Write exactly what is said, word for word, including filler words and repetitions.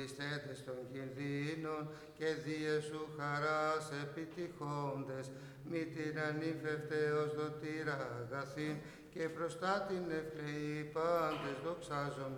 φροντιστέντες των κινδύνων και διεσού χαράς επιτυχώντες, μη την ανήφευτεως δοτήρα αγαθήν και προς τα την ευκλαιή πάντες δοξάζομεν.